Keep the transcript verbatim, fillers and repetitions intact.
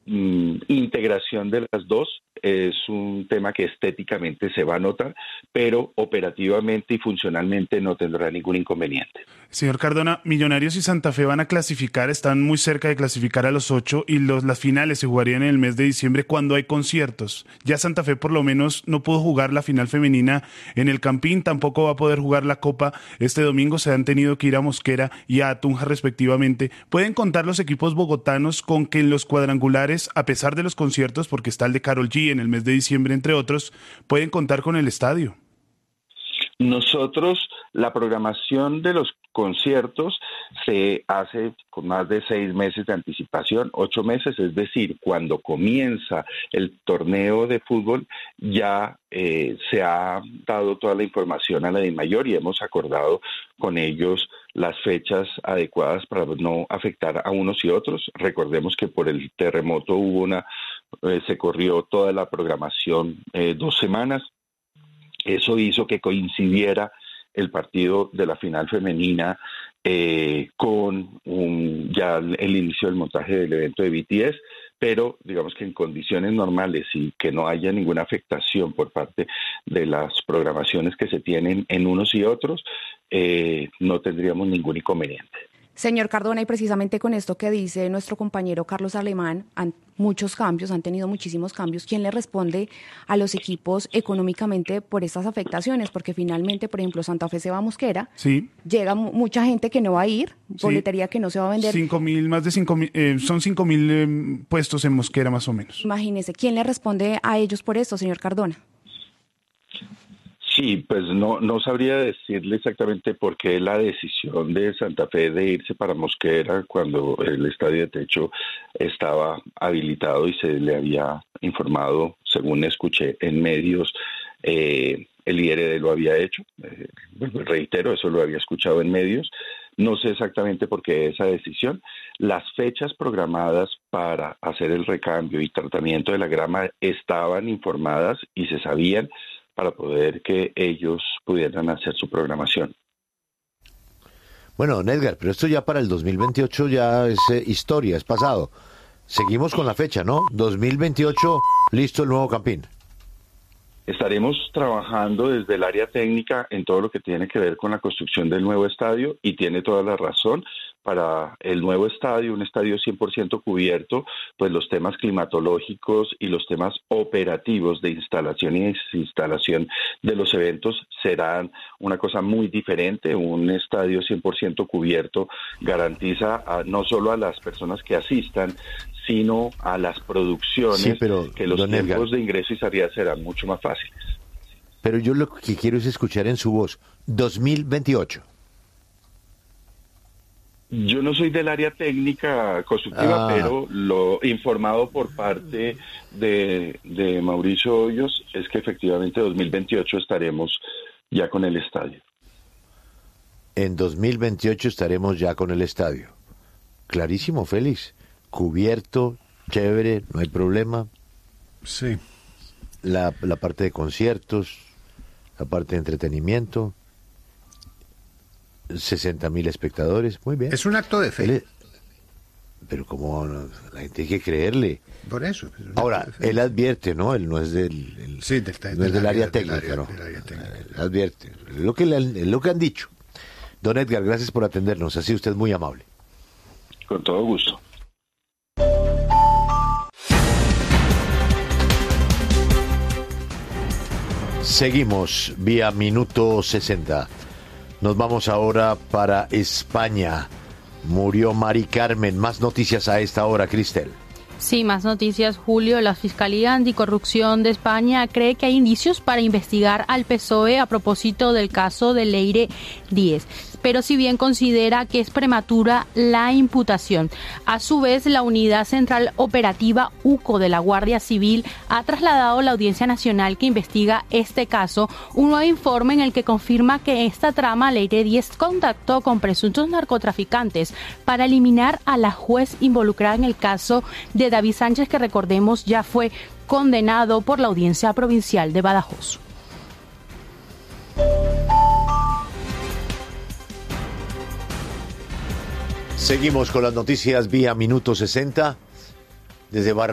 mm, integración de las dos. Es un tema que estéticamente se va a notar, pero operativamente y funcionalmente no tendrá ningún inconveniente. Señor Cardona, Millonarios y Santa Fe van a clasificar, están muy cerca de clasificar a los ocho y los, las finales se jugarían en el mes de diciembre cuando hay conciertos. Ya Santa Fe por lo menos no pudo jugar la final femenina en el Campín, tampoco va a poder jugar la Copa este domingo, se han tenido que ir a Mosquera y a Tunja respectivamente. ¿Pueden contar los equipos bogotanos con que en los cuadrangulares, a pesar de los conciertos, porque está el de Karol G en el mes de diciembre entre otros, pueden contar con el estadio? Nosotros, la programación de los conciertos se hace con más de seis meses de anticipación, ocho meses, es decir, cuando comienza el torneo de fútbol ya eh, se ha dado toda la información a la DIMAYOR y hemos acordado con ellos las fechas adecuadas para no afectar a unos y otros. Recordemos que por el terremoto hubo una, eh, se corrió toda la programación eh, dos semanas. Eso hizo que coincidiera el partido de la final femenina eh, con un, ya el inicio del montaje del evento de B T S, pero digamos que en condiciones normales y que no haya ninguna afectación por parte de las programaciones que se tienen en unos y otros, eh, no tendríamos ningún inconveniente. Señor Cardona, y precisamente con esto que dice nuestro compañero Carlos Alemán, han muchos cambios, han tenido muchísimos cambios. ¿Quién le responde a los equipos económicamente por estas afectaciones? Porque finalmente, por ejemplo, Santa Fe se va a Mosquera, sí. Llega mu- mucha gente que no va a ir, boletería sí. que no se va a vender. Cinco mil, más de cinco mil, eh, son cinco mil eh, puestos en Mosquera más o menos. Imagínese, ¿quién le responde a ellos por esto, señor Cardona? Sí, pues no, no sabría decirle exactamente por qué la decisión de Santa Fe de irse para Mosquera cuando el estadio de techo estaba habilitado y se le había informado, según escuché en medios, eh, el I R D lo había hecho. Eh, reitero, eso lo había escuchado en medios. No sé exactamente por qué esa decisión. Las fechas programadas para hacer el recambio y tratamiento de la grama estaban informadas y se sabían, para poder que ellos pudieran hacer su programación. Bueno, don Edgar, pero esto ya para el dos mil veintiocho ya es eh, historia, es pasado. Seguimos con la fecha, ¿no? dos mil veintiocho, listo el nuevo Campín. Estaremos trabajando desde el área técnica en todo lo que tiene que ver con la construcción del nuevo estadio y tiene toda la razón. Para el nuevo estadio, un estadio cien por ciento cubierto, pues los temas climatológicos y los temas operativos de instalación y desinstalación de los eventos serán una cosa muy diferente. Un estadio cien por ciento cubierto garantiza a, no solo a las personas que asistan, sino a las producciones, sí, pero, que los tiempos Edgar, de ingreso y salida serán mucho más fáciles. Pero yo lo que quiero es escuchar en su voz, dos mil veintiocho. Yo no soy del área técnica constructiva, ah. pero lo informado por parte de, de Mauricio Hoyos es que efectivamente en dos mil veintiocho estaremos ya con el estadio. En dos mil veintiocho estaremos ya con el estadio. Clarísimo, Félix. Cubierto, chévere, no hay problema. Sí. La, la parte de conciertos, la parte de entretenimiento. sesenta mil espectadores, muy bien. Es un acto de fe. Él, pero como no, la gente hay que creerle. Por eso. Ahora, él advierte, ¿no? Él no es del, el, sí, del, del, no es del, del área, área técnica, del área, ¿no? Del área técnica. Él advierte. Es lo que, le, es lo que han dicho. Don Edgar, gracias por atendernos. Ha sido usted muy amable. Con todo gusto. Seguimos vía Minuto sesenta. Nos vamos ahora para España. Murió Mari Carmen. Más noticias a esta hora, Cristel. Sí, más noticias, Julio. La Fiscalía Anticorrupción de España cree que hay indicios para investigar al P S O E a propósito del caso de Leire Díez. Pero si bien considera que es prematura la imputación. A su vez, la Unidad Central Operativa U C O de la Guardia Civil ha trasladado a la Audiencia Nacional que investiga este caso un nuevo informe en el que confirma que esta trama Leire Díez contactó con presuntos narcotraficantes para eliminar a la juez involucrada en el caso de David Sánchez, que recordemos ya fue condenado por la Audiencia Provincial de Badajoz. Seguimos con las noticias vía Minuto sesenta. Desde Barra